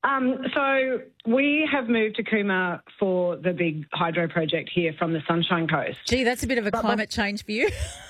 So we have moved to Cooma for the big hydro project here from the Sunshine Coast. Gee, that's a bit of a climate change for you.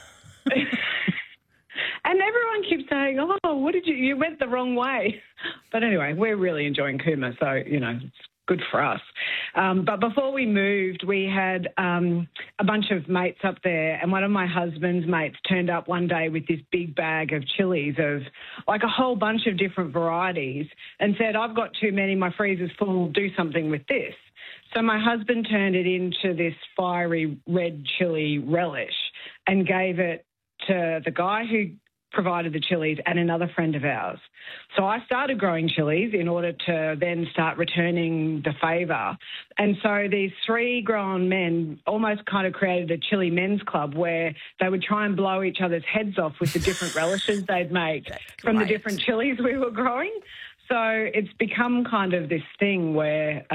And everyone keeps saying, oh, what did you went the wrong way. But anyway, we're really enjoying Cooma, so, it's good for us. But before we moved, we had a bunch of mates up there, and one of my husband's mates turned up one day with this big bag of chilies of like a whole bunch of different varieties and said, I've got too many, my freezer's full, do something with this. So my husband turned it into this fiery red chili relish and gave it to the guy who provided the chilies and another friend of ours. So I started growing chilies in order to then start returning the favour. And so these three grown men almost kind of created a chili men's club where they would try and blow each other's heads off with the different relishes they'd make from the different chilies we were growing. So it's become kind of this thing where,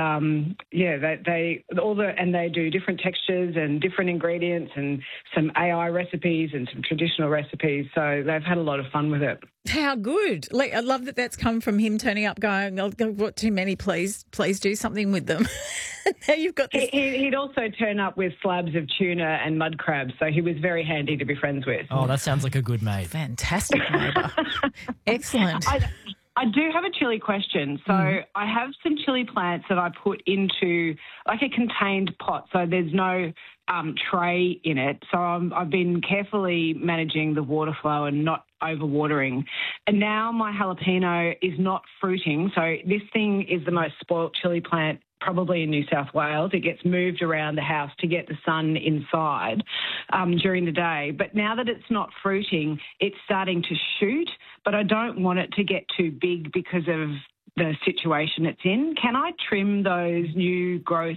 they do different textures and different ingredients and some AI recipes and some traditional recipes. So they've had a lot of fun with it. How good! Like, I love that that's come from him turning up, going, "I've got too many. Please do something with them." Now you've got this. He'd also turn up with slabs of tuna and mud crabs, so he was very handy to be friends with. Oh, that sounds like a good mate. Fantastic neighbour. Excellent. I do have a chili question. So I have some chili plants that I put into like a contained pot, so there's no tray in it. So I've been carefully managing the water flow and not overwatering. And now my jalapeno is not fruiting. So this thing is the most spoilt chili plant probably in New South Wales. It gets moved around the house to get the sun inside during the day. But now that it's not fruiting, it's starting to shoot, but I don't want it to get too big because of the situation it's in. Can I trim those new growth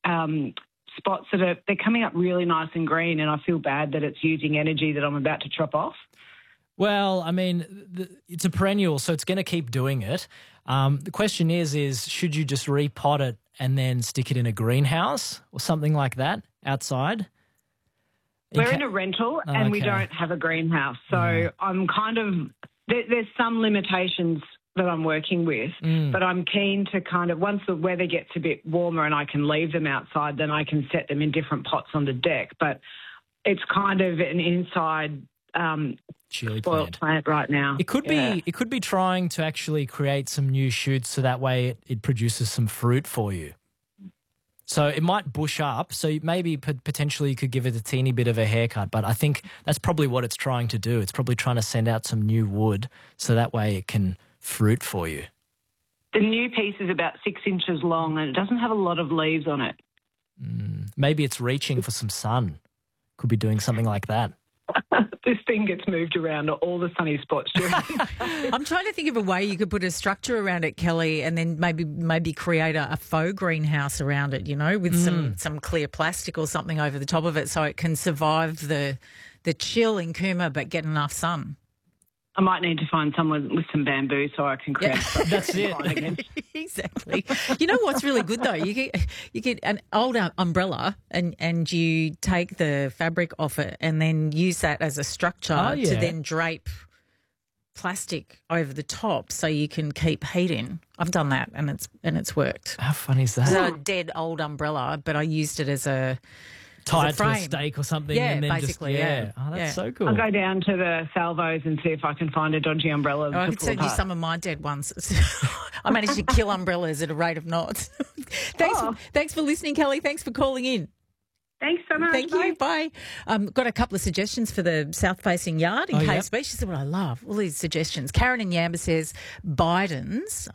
spots they're coming up really nice and green, and I feel bad that it's using energy that I'm about to chop off? Well, I mean, it's a perennial, so it's going to keep doing it. The question is should you just repot it and then stick it in a greenhouse or something like that outside? We're in a rental and we don't have a greenhouse. So I'm kind of there's some limitations that I'm working with, but I'm keen to kind of, once the weather gets a bit warmer and I can leave them outside, then I can set them in different pots on the deck. But it's kind of an inside chili spoiled plant right now. It could be trying to actually create some new shoots so that way it produces some fruit for you. So it might bush up, so maybe potentially you could give it a teeny bit of a haircut, but I think that's probably what it's trying to do. It's probably trying to send out some new wood so that way it can fruit for you. The new piece is about 6 inches long and it doesn't have a lot of leaves on it. Maybe it's reaching for some sun. Could be doing something like that. This thing gets moved around all the sunny spots. I'm trying to think of a way you could put a structure around it, Kelly, and then maybe create a faux greenhouse around it, with some clear plastic or something over the top of it so it can survive the chill in Cooma but get enough sun. I might need to find someone with some bamboo so I can create That's it. Exactly. You know what's really good though? You get an old umbrella and you take the fabric off it and then use that as a structure to then drape plastic over the top so you can keep heat in. I've done that and it's worked. How funny is that? It's a dead old umbrella, but I used it as a tied to a stake or something. Yeah, and then basically, Oh, that's so cool. I'll go down to the salvos and see if I can find a dodgy umbrella. I could send you some of my dead ones. I managed to kill umbrellas at a rate of knots. Thanks for listening, Kelly. Thanks for calling in. Thanks so much. Thank you. Bye. Got a couple of suggestions for the south-facing yard in Caves Beach. This is what I love, all these suggestions. Karen in Yamba says Bidens,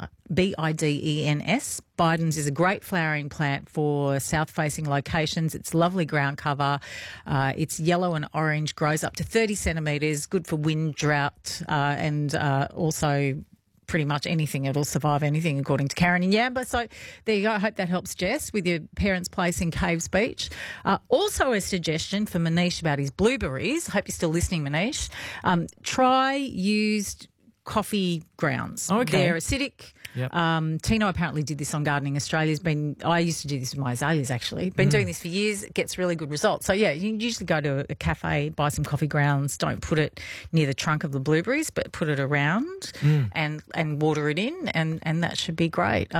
Bidens. Bidens is a great flowering plant for south-facing locations. It's lovely ground cover. It's yellow and orange, grows up to 30 centimetres, good for wind, drought, and also pretty much anything. It'll survive anything, according to Karen in Yamba. So there you go. I hope that helps, Jess, with your parents' place in Caves Beach. Also a suggestion for Manish about his blueberries. Hope you're still listening, Manish. Try used coffee grounds. Okay. They're acidic. Yep. Tino apparently did this on Gardening Australia. I used to do this with my azaleas, actually. Been doing this for years. It gets really good results. So, yeah, you can usually go to a cafe, buy some coffee grounds. Don't put it near the trunk of the blueberries, but put it around and water it in, and that should be great.